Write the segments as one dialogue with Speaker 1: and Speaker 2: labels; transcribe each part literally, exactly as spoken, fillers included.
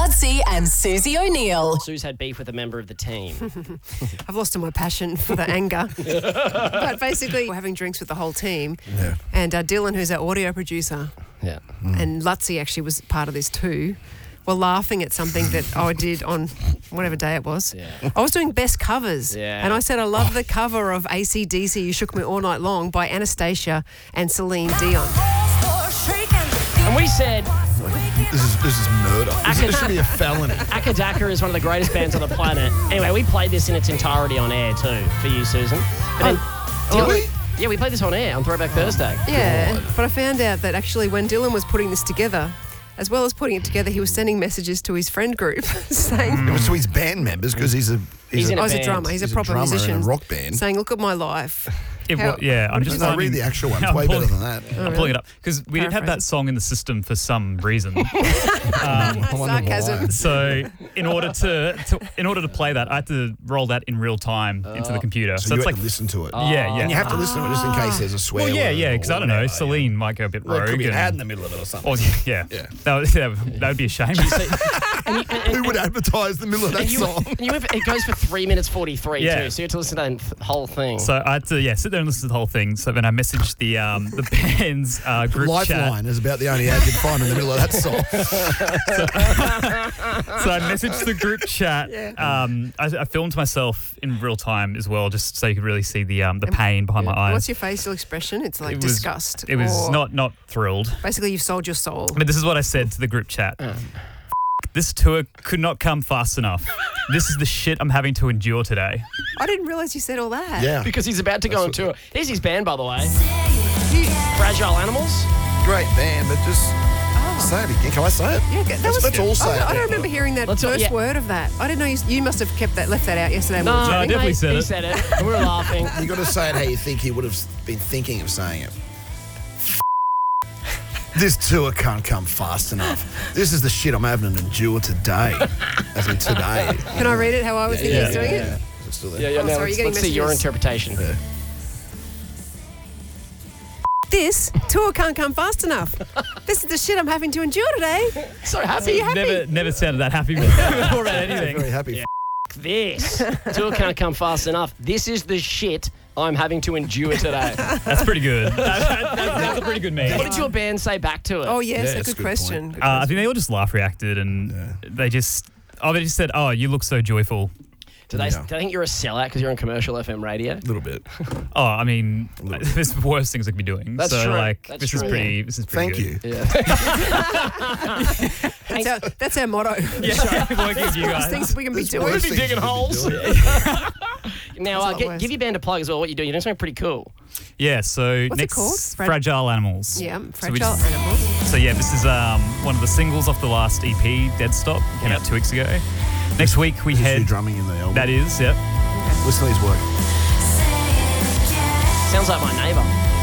Speaker 1: Lutzi and Susie O'Neill.
Speaker 2: Sue's had beef with a member of the team.
Speaker 3: I've lost all my passion for the anger. But basically, we're having drinks with the whole team.
Speaker 4: Yeah.
Speaker 3: And uh, Dylan, who's our audio producer,
Speaker 2: Yeah.
Speaker 3: and Lutzi actually was part of this too, were laughing at something that I did on whatever day it was.
Speaker 2: Yeah.
Speaker 3: I was doing best covers.
Speaker 2: Yeah.
Speaker 3: And I said I love the cover of A C D C, You Shook Me All Night Long by Anastasia and Celine Dion.
Speaker 2: And we said
Speaker 4: This is this is murder. This, this should be a felony.
Speaker 2: Akadaka is one of the greatest bands on the planet. Anyway, we played this in its entirety on air too for you, Susan. But then
Speaker 3: Oh,
Speaker 2: Dylan-
Speaker 3: really?
Speaker 2: Yeah, we played this on air on Throwback Thursday.
Speaker 3: Yeah, but I found out that actually when Dylan was putting this together, as well as putting it together, he was sending messages to his friend group saying...
Speaker 4: It was to his band members because he's a he's,
Speaker 2: He's
Speaker 4: a,
Speaker 2: in a
Speaker 3: Oh, he's a
Speaker 2: band.
Speaker 3: drummer. He's,
Speaker 4: He's
Speaker 3: a
Speaker 4: a
Speaker 3: proper
Speaker 4: drummer in a
Speaker 3: musician.
Speaker 4: rock band.
Speaker 3: Saying, look at my life.
Speaker 5: It,
Speaker 3: How-
Speaker 5: wa- yeah, I'm just
Speaker 4: No,
Speaker 5: finding,
Speaker 4: read the actual one. It's
Speaker 5: I'm
Speaker 4: way better
Speaker 5: pulling-
Speaker 4: than that.
Speaker 5: I'm pulling it up because we did have that
Speaker 3: Paraphrasing.
Speaker 5: song in the system for some reason. um,
Speaker 4: I wonder
Speaker 3: Sarcasm.
Speaker 4: why.
Speaker 5: so in order to, to in order to play that, I had to roll that in real time into the computer.
Speaker 4: So,
Speaker 5: So,
Speaker 4: you
Speaker 5: it's
Speaker 4: have
Speaker 5: like
Speaker 4: to listen to it.
Speaker 5: yeah, yeah.
Speaker 4: And you have to listen to it just in case there's a swear
Speaker 5: well, yeah,
Speaker 4: word
Speaker 5: yeah,
Speaker 4: or
Speaker 5: because I don't know,
Speaker 4: whatever,
Speaker 5: Celine might go a bit
Speaker 4: Well, it
Speaker 5: rogue.
Speaker 4: could be an
Speaker 5: and-
Speaker 4: ad in the middle of it or something.
Speaker 5: Oh, yeah,
Speaker 4: Yeah.
Speaker 5: That, would, that, would, that would be a shame.
Speaker 2: And you, and, and,
Speaker 4: Who would advertise the middle of that
Speaker 2: and you,
Speaker 4: song?
Speaker 2: and you went for, it goes for three minutes forty-three
Speaker 5: Yeah.
Speaker 2: too, so you have to listen to that whole thing.
Speaker 5: So I had to yeah sit there and listen to the whole thing. So then I messaged the um, the band's uh, group chat.
Speaker 4: Lifeline is about the only ad you'd find in the middle of that song.
Speaker 5: So I messaged the group chat. Um, I, I filmed myself in real time as well, just so you could really see the um, the pain behind my eyes.
Speaker 3: What's your facial expression? It's like
Speaker 5: It was-
Speaker 3: disgust.
Speaker 5: It was
Speaker 3: or
Speaker 5: not not thrilled.
Speaker 3: Basically, you've sold your soul.
Speaker 5: But this is what I said to the group chat. F- This tour could not come fast enough. This is the shit I'm having to endure today.
Speaker 3: I didn't realise you said all that.
Speaker 4: Yeah.
Speaker 2: because he's about to go on tour. Here's his band, by the way.
Speaker 3: You,
Speaker 2: Fragile Animals.
Speaker 4: Great band, but just say it again. Can I say it?
Speaker 3: yeah, that
Speaker 4: Let's-
Speaker 3: was.
Speaker 4: let's all say
Speaker 3: I,
Speaker 4: it
Speaker 3: I
Speaker 4: then.
Speaker 3: don't remember hearing that
Speaker 2: Let's all-
Speaker 3: first
Speaker 2: yeah.
Speaker 3: word of that. I didn't know you. You must have kept that, left that out yesterday. when we were
Speaker 5: No, I
Speaker 3: chatting.
Speaker 5: definitely
Speaker 2: mate,
Speaker 5: said
Speaker 2: he
Speaker 5: it.
Speaker 2: said it. And we were laughing.
Speaker 4: You got to say it how you think he would have been thinking of saying it. This tour can't come fast enough. This is the shit I'm having to endure today. As in today.
Speaker 3: Can I read it how I was thinking
Speaker 4: yeah,
Speaker 3: he's doing
Speaker 4: yeah,
Speaker 3: it?
Speaker 4: yeah. It's still there.
Speaker 2: Yeah, yeah.
Speaker 3: Oh,
Speaker 2: now
Speaker 3: sorry,
Speaker 2: let's,
Speaker 3: you're getting
Speaker 2: let's see your
Speaker 3: messages.
Speaker 2: interpretation.
Speaker 4: Yeah.
Speaker 3: This tour can't come fast enough. This is the shit I'm having to endure today.
Speaker 2: So happy.
Speaker 3: you happy?
Speaker 5: Never never sounded that happy before about anything.
Speaker 4: Very happy.
Speaker 2: Yeah. This tour can't come fast enough. This is the shit I'm having to endure today.
Speaker 5: That's pretty good. That- that- that- that's a pretty good meme.
Speaker 2: What did your band say back to it?
Speaker 3: Oh yes,
Speaker 4: Yeah,
Speaker 3: a
Speaker 4: it's
Speaker 3: good
Speaker 4: a good
Speaker 3: question.
Speaker 4: point.
Speaker 3: Good
Speaker 5: Uh, I
Speaker 3: question.
Speaker 5: think they all just laugh reacted and they just oh they just said, oh, you look so joyful.
Speaker 2: Do they,
Speaker 4: Yeah.
Speaker 2: do they think you're a sellout because you're on commercial F M radio?
Speaker 4: A little bit.
Speaker 5: Oh, I mean, there's worse things I could be doing.
Speaker 2: That's
Speaker 5: so
Speaker 2: true.
Speaker 5: like
Speaker 2: That's
Speaker 5: this
Speaker 2: true.
Speaker 5: is pretty this is pretty
Speaker 4: Thank
Speaker 5: good.
Speaker 4: you.
Speaker 2: Yeah.
Speaker 3: That's our, that's our motto.
Speaker 5: Yeah, working with you
Speaker 3: There's
Speaker 5: guys.
Speaker 3: things we can be
Speaker 4: There's
Speaker 3: doing.
Speaker 4: worse
Speaker 2: be
Speaker 4: things
Speaker 2: digging
Speaker 4: you could be
Speaker 2: holes.
Speaker 4: doing.
Speaker 2: Now,
Speaker 3: That's a
Speaker 2: uh,
Speaker 3: lot
Speaker 2: get,
Speaker 3: worse.
Speaker 2: give your band a plug as well. What you're doing? You're doing something pretty cool.
Speaker 5: Yeah, so
Speaker 3: What's it
Speaker 5: next
Speaker 3: called? Frag-
Speaker 5: Fragile Animals.
Speaker 3: Yeah,
Speaker 5: So we
Speaker 3: fragile
Speaker 5: just-
Speaker 3: animals.
Speaker 5: So yeah, this is um, one of the singles off the last E P, Dead Stop, came out two weeks ago. Next week we
Speaker 4: Is you
Speaker 5: head.
Speaker 4: drumming in the album?
Speaker 5: That is, yep.
Speaker 4: Listen to his work.
Speaker 2: Sounds like my neighbour.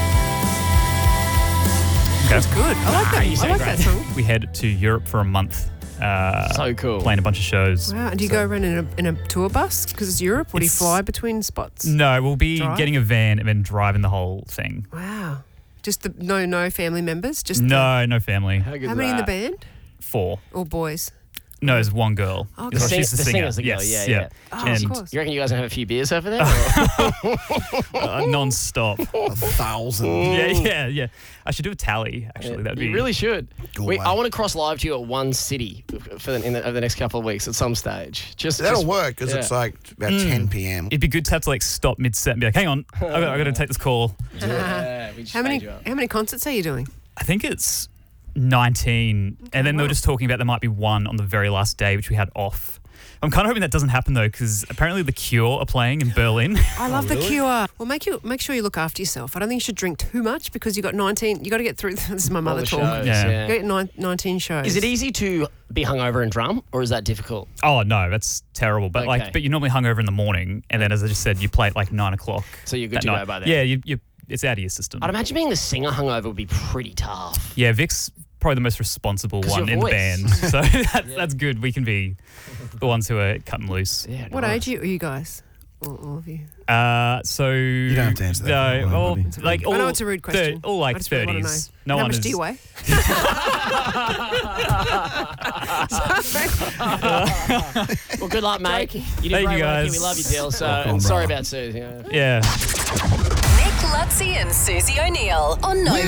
Speaker 3: That's good. I like that.
Speaker 2: you
Speaker 3: I
Speaker 2: sound
Speaker 3: like that
Speaker 2: great.
Speaker 3: song.
Speaker 5: We head to Europe for a month. Uh,
Speaker 2: So cool.
Speaker 5: Playing a bunch of shows.
Speaker 3: Wow. And do you go around in a, in a tour bus because it's Europe? Or do you
Speaker 5: It's-
Speaker 3: fly between spots?
Speaker 5: No, we'll be
Speaker 3: Drive?
Speaker 5: getting a van and then driving the whole thing.
Speaker 3: Wow. Just the no no family members. Just
Speaker 5: No, no family.
Speaker 2: How
Speaker 3: The,
Speaker 2: good
Speaker 3: how many in the band?
Speaker 5: Four.
Speaker 3: Or boys?
Speaker 5: No, there's one girl.
Speaker 3: Oh,
Speaker 5: She's
Speaker 3: okay.
Speaker 5: she's the,
Speaker 2: the
Speaker 5: singer.
Speaker 2: singer's the girl,
Speaker 5: yes,
Speaker 2: yeah, yeah.
Speaker 3: Oh,
Speaker 5: and
Speaker 3: of course.
Speaker 2: You reckon you guys gonna have a few beers over there?
Speaker 5: uh, non-stop.
Speaker 4: A thousand.
Speaker 5: yeah, yeah, yeah. I should do a tally. Actually, that'd be
Speaker 2: you really should.
Speaker 4: Go
Speaker 2: We,
Speaker 4: away.
Speaker 2: I want to cross live to you at one city for the, in the, over the next couple of weeks at some stage. Just
Speaker 4: That'll
Speaker 2: just-
Speaker 4: work because it's
Speaker 2: yeah.
Speaker 4: like about ten p.m.
Speaker 5: It'd be good to have to like stop mid-set and be like, "Hang on, I got, I got to take this call."
Speaker 2: Yeah, we just
Speaker 3: How many
Speaker 2: fade you up.
Speaker 3: how many concerts are you doing?
Speaker 5: I think it's nineteen, and then they
Speaker 3: wow.
Speaker 5: were just talking about there might be one on the very last day, which we had off. I'm kind of hoping that doesn't happen though, because apparently The Cure are playing in Berlin.
Speaker 3: I love
Speaker 4: really?
Speaker 3: the Cure. Well, make you make sure you look after yourself. I don't think you should drink too much because you got nineteen. You got to get through. This is my
Speaker 2: All
Speaker 3: mother
Speaker 2: the
Speaker 3: talk.
Speaker 2: shows,
Speaker 5: Yeah.
Speaker 2: yeah.
Speaker 3: You got nine, nineteen shows.
Speaker 2: Is it easy to be hungover and drum, or is that difficult?
Speaker 5: Oh no, that's terrible. But
Speaker 2: Okay.
Speaker 5: like, but you're normally hungover in the morning, and then as I just said, you play at like nine o'clock.
Speaker 2: So you're good
Speaker 5: that
Speaker 2: to go
Speaker 5: night.
Speaker 2: by then?
Speaker 5: Yeah, you, you, it's out of your system.
Speaker 2: I'd imagine being the singer hungover would be pretty tough.
Speaker 5: Yeah, Vic's probably the most responsible
Speaker 2: 'Cause
Speaker 5: one
Speaker 2: your
Speaker 5: in the
Speaker 2: voice.
Speaker 5: band, so that's that's good. We can be the ones who are cutting loose.
Speaker 2: Yeah.
Speaker 3: What
Speaker 2: nice.
Speaker 3: age are you, are you guys? All, all of you.
Speaker 5: Uh, so you
Speaker 4: don't have to answer that.
Speaker 5: No,
Speaker 4: Come on,
Speaker 5: all,
Speaker 4: buddy.
Speaker 5: like all,
Speaker 3: I know it's a rude question.
Speaker 5: thir- all like
Speaker 3: I just really wanna know.
Speaker 5: thirties. No
Speaker 3: How
Speaker 5: one
Speaker 3: much
Speaker 5: is.
Speaker 3: do you weigh?
Speaker 2: Well, good luck, mate.
Speaker 3: Joking.
Speaker 2: You did
Speaker 5: Thank
Speaker 2: great
Speaker 5: you,
Speaker 2: work here.
Speaker 5: guys.
Speaker 2: We love you, Dill. So,
Speaker 4: Welcome,
Speaker 2: and sorry
Speaker 4: brother.
Speaker 2: about Susie. Yeah.
Speaker 5: Yeah.
Speaker 1: Nick Lutzi and Susie O'Neill on No